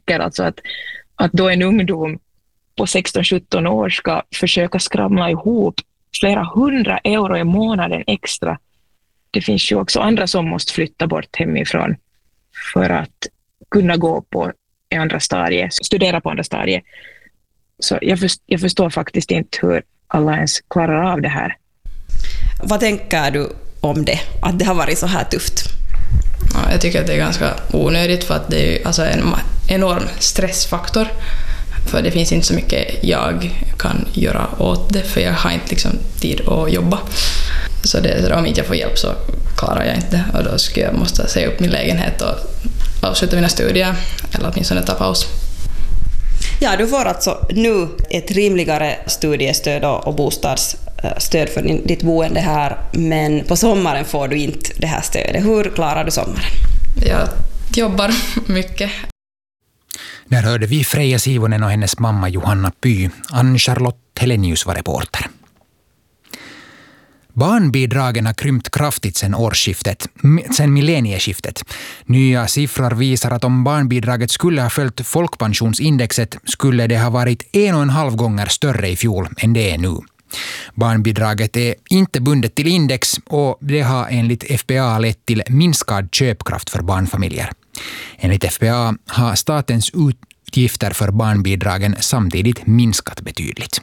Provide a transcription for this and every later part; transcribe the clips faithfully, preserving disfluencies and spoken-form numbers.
chocker alltså att, att då en ungdom på sexton sjutton år ska försöka skramla ihop flera hundra euro i månaden extra. Det finns ju också andra som måste flytta bort hemifrån för att kunna gå på i andra stadier, studera på andra stadier. Så jag, först, jag förstår faktiskt inte hur alla ens klarar av det här. Vad tänker du om det, att det har varit så här tufft? Ja, jag tycker att det är ganska onödigt för att det är alltså en enorm stressfaktor. För det finns inte så mycket jag kan göra åt det, för jag har inte liksom tid att jobba. Så, det, så om inte jag får hjälp så klarar jag inte, och då skulle jag måste säga upp min lägenhet och avsluta mina studier eller åtminstone ta paus. Ja, du får alltså nu ett rimligare studiestöd och bostadsstöd för din, ditt boende här, men på sommaren får du inte det här stödet. Hur klarar du sommaren? Jag jobbar mycket. Där hörde vi Freja Sivonen och hennes mamma Johanna Py. Ann-Charlotte Helenius var reporter. Barnbidragen har krympt kraftigt sedan årsskiftet, sedan millennieskiftet. Nya siffror visar att om barnbidraget skulle ha följt folkpensionsindexet skulle det ha varit en och en halv gånger större i fjol än det är nu. Barnbidraget är inte bundet till index och det har enligt F B A lett till minskad köpkraft för barnfamiljer. Enligt F B A har statens utgifter för barnbidragen samtidigt minskat betydligt.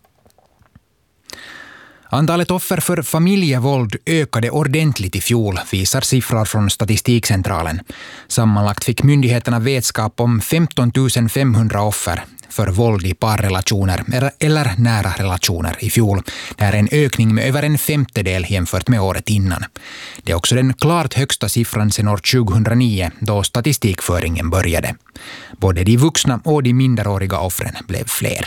Antalet offer för familjevåld ökade ordentligt i fjol, visar siffror från Statistikcentralen. Sammanlagt fick myndigheterna vetskap om femton tusen femhundra offer för våld i parrelationer eller nära relationer i fjol. Det är en ökning med över en femtedel jämfört med året innan. Det är också den klart högsta siffran sedan år tjugohundranio då statistikföringen började. Både de vuxna och de minderåriga offren blev fler.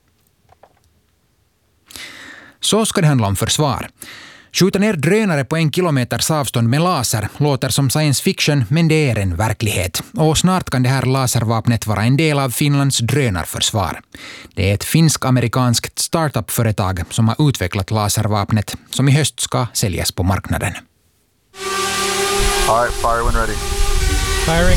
Så ska det handla om försvar. Skjuta ner drönare på en kilometers avstånd med laser låter som science fiction, men det är en verklighet. Och snart kan det här laservapnet vara en del av Finlands drönarförsvar. Det är ett finsk-amerikanskt startup-företag som har utvecklat laservapnet som i höst ska säljas på marknaden. All right, fire when ready. Firing.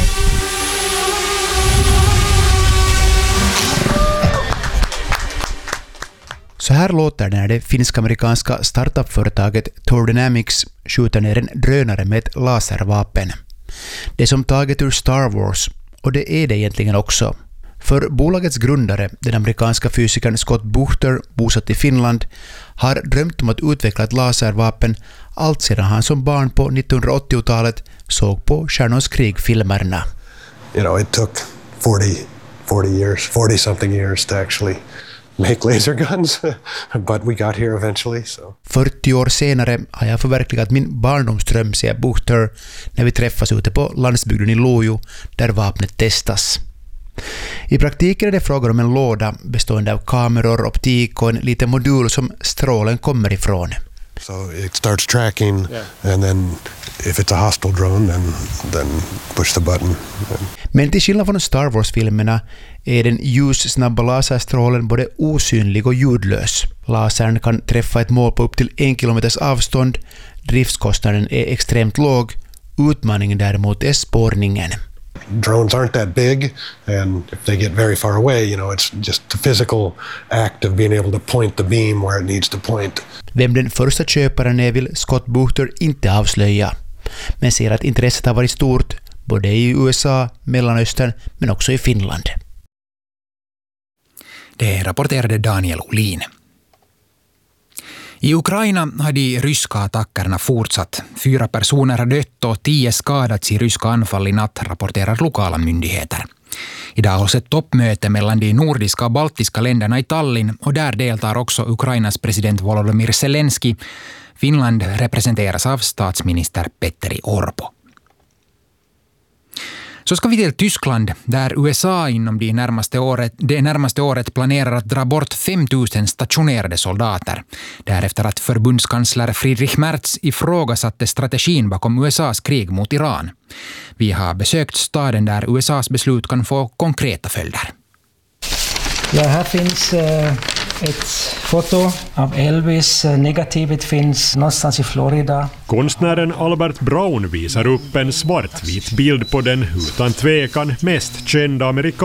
Så här låter det när det finsk-amerikanska startup-företaget Thor Dynamics skjuter ner en drönare med ett laservapen. Det är som taget ur Star Wars, och det är det egentligen också. För bolagets grundare, den amerikanska fysikern Scott Buchter, bosatt i Finland, har drömt om att utveckla ett laservapen allt sedan han som barn på nittonhundraåttiotalet såg på Stjärnornas krig-filmerna. You know, it took forty, forty years, forty something years to actually make laser guns, but we got here eventually. So. fyrtio år senare har jag förverkligat min barndomsdröm, säger Buchter, när vi träffas ute på landsbygden i Lojo där vapnet testas. I praktiken är det frågan om en låda bestående av kameror, optik och en liten modul som strålen kommer ifrån. So it starts tracking, yeah. And then if it's a hostile drone, then, then push the button. Men till skillnad från Star Wars-filmerna är den ljussnabba laserstrålen både osynlig och ljudlös. Lasern kan träffa ett mål på upp till en kilometers avstånd. Driftskostnaden är extremt låg. Utmaningen däremot är spårningen. Drones aren't that big, and if they get very far away, you know, it's just the physical act of being able to point the beam where it needs to point. Vem den första köparen är vill Scott Buchter inte avslöja, men ser att intresset har varit stort både i U S A, Mellanöstern men också i Finland. Det rapporterade Daniel Olin. I Ukraina har de ryska attackerna fortsatt. Fyra personer har dött och tio skadats i ryska anfall i natt, rapporterar lokala myndigheter. Idag hålls ett toppmöte mellan de nordiska och baltiska länderna i Tallinn och där deltar också Ukrainas president Volodymyr Zelensky. Finland representeras av statsminister Petteri Orpo. Så ska vi till Tyskland där U S A inom det närmaste året, det närmaste året planerar att dra bort fem tusen stationerade soldater. Därefter att förbundskansler Friedrich Merz ifrågasatte strategin bakom U S A:s krig mot Iran. Vi har besökt staden där U S A:s beslut kan få konkreta följder. Ja, här finns eh, ett foto av Elvis. Negativet finns någonstans i Florida. Konstnären Albert Brown visar upp en svartvit bild på den utan tvekan mest kända amerikanska